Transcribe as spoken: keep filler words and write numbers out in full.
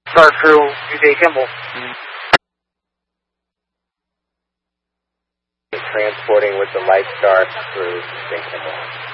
Star Crew, U J Kimball. Transporting with the Light Star Crew, U J Kimball.